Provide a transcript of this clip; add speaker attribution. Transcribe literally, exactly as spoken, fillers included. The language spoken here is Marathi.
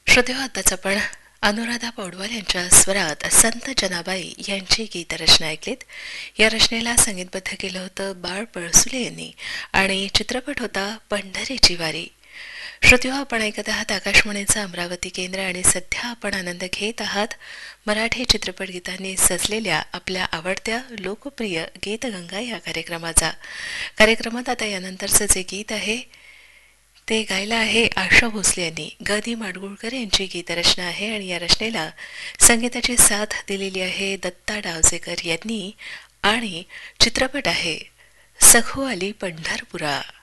Speaker 1: श्रोतेहो, आताच आपण अनुराधा पौडवाल यांच्या स्वरात संत जनाबाई यांची गीतरचना ऐकलीत. या रचनेला संगीतबद्ध केलं होतं बाळ पळसुले यांनी आणि चित्रपट होता पंढरीची वारी. श्रोतेहो, आपण ऐकत आहात आकाशवाणीचं अमरावती केंद्र आणि सध्या आपण आनंद घेत आहात मराठी चित्रपट गीतांनी सजलेल्या आपल्या आवडत्या लोकप्रिय गीतगंगा या कार्यक्रमाचा. कार्यक्रमात आता यानंतरचं जे गीत आहे ते गायला आहे आशा भोसले यांनी. ग दी माडगुळकर यांची गीतरचना आहे आणि या रचनेला संगीताची साथ दिलेली आहे दत्ता डावजेकर यांनी आणि चित्रपट आहे सखू आली पंढरपुरा.